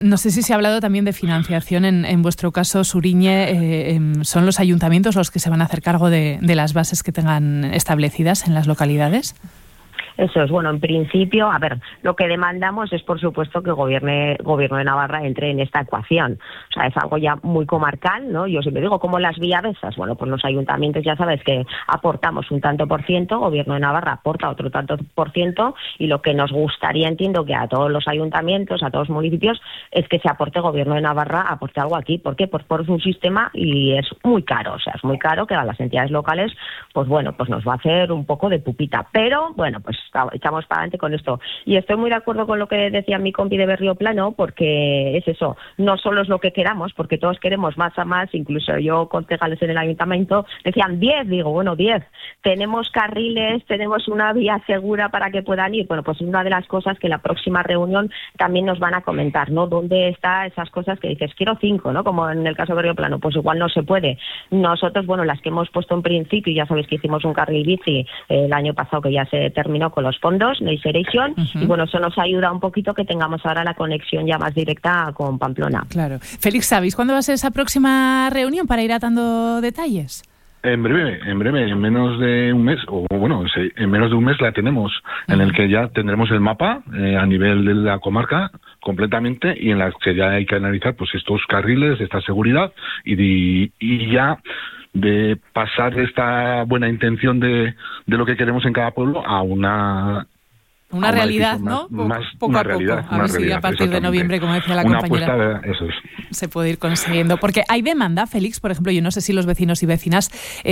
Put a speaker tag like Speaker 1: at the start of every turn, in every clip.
Speaker 1: No sé si se ha hablado también de financiación en vuestro caso, Suriñe. ¿Son los ayuntamientos los que se van a hacer cargo de las bases que tengan establecidas en las localidades?
Speaker 2: Eso es, bueno, en principio, a ver, lo que demandamos es, por supuesto, que el Gobierno de Navarra entre en esta ecuación. O sea, es algo ya muy comarcal, ¿no? Yo siempre digo, como las villavesas. Bueno, pues los ayuntamientos ya sabes que aportamos un tanto por ciento, Gobierno de Navarra aporta otro tanto por ciento, y lo que nos gustaría, entiendo, que a todos los ayuntamientos, a todos los municipios, es que se aporte Gobierno de Navarra, aporte algo aquí. ¿Por qué? Pues por un sistema, y es muy caro, o sea, es muy caro que a las entidades locales, pues bueno, pues nos va a hacer un poco de pupita. Pero, bueno, pues echamos para adelante con esto. Y estoy muy de acuerdo con lo que decía mi compi de Berrioplano, porque es eso, no solo es lo que queramos, porque todos queremos más a más, incluso yo, concejales en el ayuntamiento, decían 10, digo, bueno, 10. Tenemos carriles, tenemos una vía segura para que puedan ir. Bueno, pues es una de las cosas que en la próxima reunión también nos van a comentar, ¿no? ¿Dónde están esas cosas que dices, quiero 5, ¿no? Como en el caso de Berrioplano, pues igual no se puede. Nosotros, bueno, las que hemos puesto en principio, ya sabéis que hicimos un carril bici el año pasado que ya se terminó con los fondos Next Generation, y bueno, eso nos ayuda un poquito que tengamos ahora la conexión ya más directa con Pamplona.
Speaker 1: Claro. Félix, ¿sabéis cuándo va a ser esa próxima reunión para ir atando detalles?
Speaker 3: En breve, en menos de un mes, o bueno, en menos de un mes la tenemos, en el que ya tendremos el mapa a nivel de la comarca completamente, y en la que ya hay que analizar pues estos carriles, esta seguridad, y ya de pasar esta buena intención de lo que queremos en cada pueblo a una
Speaker 1: realidad, ¿no? Poco a poco. A ver si a partir de noviembre, como decía la compañera,
Speaker 3: eso es.
Speaker 1: Se puede ir consiguiendo. Porque hay demanda, Félix, por ejemplo, yo no sé si los vecinos y vecinas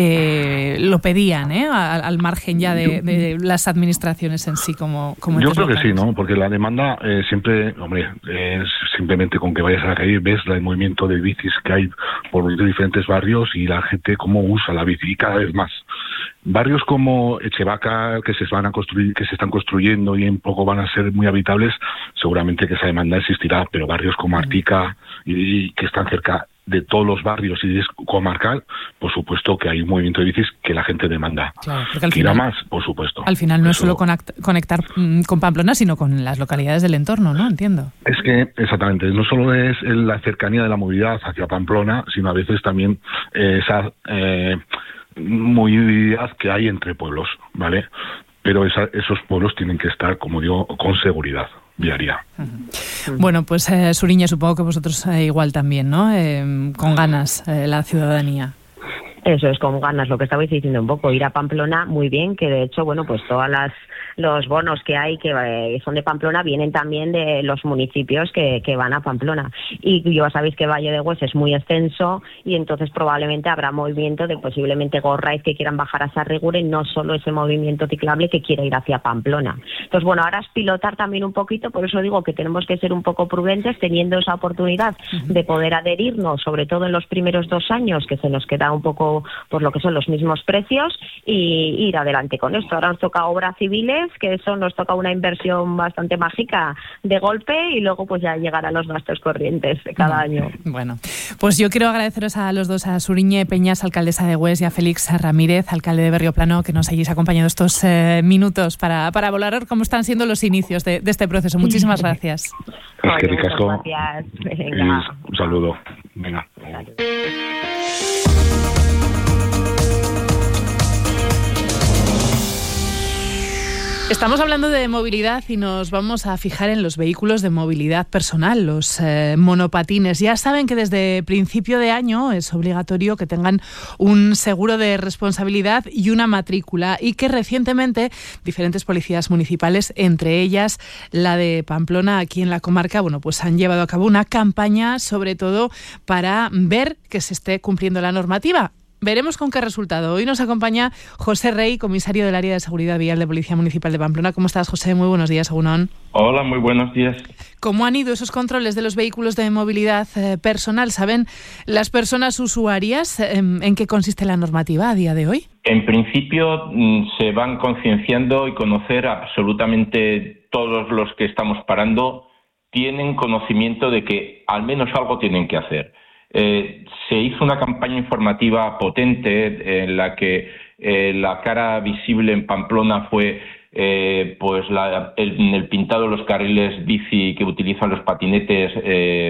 Speaker 1: lo pedían, al margen ya de las administraciones en sí, como
Speaker 3: yo creo que sí, ¿no? Porque la demanda siempre, hombre, es simplemente con que vayas a la calle ves el movimiento de bicis que hay por diferentes barrios y la gente cómo usa la bici, y cada vez más. Barrios como Echevaca, que se están construyendo y en poco van a ser muy habitables, seguramente que esa demanda existirá, pero barrios como Artica y que están cerca de todos los barrios y es comarcal, por supuesto que hay un movimiento de bicis que la gente demanda. Claro, porque al final, más, por supuesto.
Speaker 1: Al final no es solo conectar con Pamplona, sino con las localidades del entorno, ¿no? Entiendo.
Speaker 3: Es que, exactamente, no solo es la cercanía de la movilidad hacia Pamplona, sino a veces también esa movilidad que hay entre pueblos, ¿vale? Pero esos pueblos tienen que estar, como digo, con seguridad viaria.
Speaker 1: Bueno, pues Suriñe, supongo que vosotros igual también, ¿no? Con ganas la ciudadanía.
Speaker 2: Eso es, con ganas, lo que estabais diciendo un poco, ir a Pamplona, muy bien, que de hecho, bueno, pues todas los bonos que hay que son de Pamplona vienen también de los municipios que van a Pamplona. Y ya sabéis que Valle de Hues es muy extenso y entonces probablemente habrá movimiento de posiblemente Gorraiz que quieran bajar a Sarriguren, no solo ese movimiento ciclable que quiera ir hacia Pamplona. Entonces, bueno, ahora es pilotar también un poquito, por eso digo que tenemos que ser un poco prudentes teniendo esa oportunidad de poder adherirnos, sobre todo en los primeros 2 años, que se nos queda un poco por lo que son los mismos precios, y ir adelante con esto. Ahora nos toca obras civiles, que eso nos toca una inversión bastante mágica de golpe, y luego pues ya llegar a los gastos corrientes de cada año.
Speaker 1: Bueno, pues yo quiero agradeceros a los dos, a Suriñe Peñas, alcaldesa de Hues, y a Félix Ramírez, alcalde de Berrioplano, que nos hayáis acompañado estos minutos para valorar cómo están siendo los inicios de este proceso. Muchísimas gracias.
Speaker 3: Es que ricasco.
Speaker 2: Gracias. Venga.
Speaker 3: Un saludo. Venga.
Speaker 1: Estamos hablando de movilidad y nos vamos a fijar en los vehículos de movilidad personal, los monopatines. Ya saben que desde principio de año es obligatorio que tengan un seguro de responsabilidad y una matrícula, y que recientemente diferentes policías municipales, entre ellas la de Pamplona, aquí en la comarca, bueno, pues han llevado a cabo una campaña sobre todo para ver que se esté cumpliendo la normativa. Veremos con qué resultado. Hoy nos acompaña José Rey, comisario del Área de Seguridad Vial de Policía Municipal de Pamplona. ¿Cómo estás, José? Muy buenos días, Egunon.
Speaker 4: Hola, muy buenos días.
Speaker 1: ¿Cómo han ido esos controles de los vehículos de movilidad personal? ¿Saben las personas usuarias en qué consiste la normativa a día de hoy?
Speaker 4: En principio se van concienciando y conocer absolutamente todos los que estamos parando tienen conocimiento de que al menos algo tienen que hacer. Se hizo una campaña informativa potente en la que la cara visible en Pamplona fue pues en el pintado de los carriles bici que utilizan los patinetes